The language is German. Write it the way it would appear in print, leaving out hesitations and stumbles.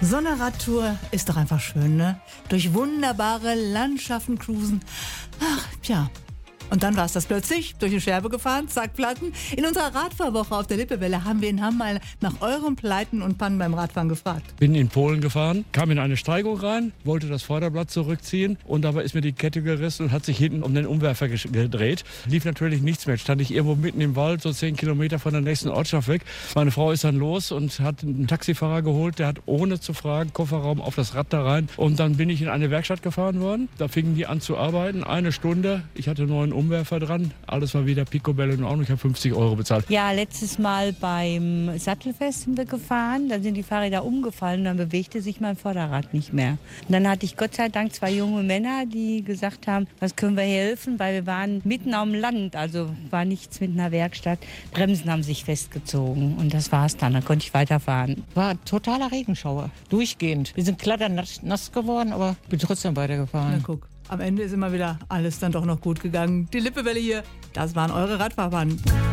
So eine Radtour ist doch einfach schön, ne? Durch wunderbare Landschaften cruisen. Ach, tja. Und dann war es das plötzlich, durch eine Scherbe gefahren, zack, Platten. In unserer Radfahrwoche auf der Lippewelle haben wir in Hamm mal nach euren Pleiten und Pannen beim Radfahren gefragt. Bin in Polen gefahren, kam in eine Steigung rein, wollte das Vorderblatt zurückziehen und dabei ist mir die Kette gerissen und hat sich hinten um den Umwerfer gedreht. Lief natürlich nichts mehr. Stand ich irgendwo mitten im Wald, so 10 Kilometer von der nächsten Ortschaft weg. Meine Frau ist dann los und hat einen Taxifahrer geholt, der hat ohne zu fragen Kofferraum auf das Rad da rein. Und dann bin ich in eine Werkstatt gefahren worden. Da fingen die an zu arbeiten. 1 Stunde, ich hatte nur einen Umwerfer dran. Alles war wieder picobello in Ordnung. Ich habe 50 € bezahlt. Ja, letztes Mal beim Sattelfest sind wir gefahren. Da sind die Fahrräder umgefallen und dann bewegte sich mein Vorderrad nicht mehr. Und dann hatte ich Gott sei Dank 2 junge Männer, die gesagt haben, was können wir helfen, weil wir waren mitten am Land, also war nichts mit einer Werkstatt. Bremsen haben sich festgezogen und das war's dann. Dann konnte ich weiterfahren. War totaler Regenschauer, durchgehend. Wir sind nass geworden, aber bin trotzdem weitergefahren. Na guck, am Ende ist immer wieder alles dann doch noch gut gegangen. Die Lippewelle hier, das waren eure Radfahrbahnen.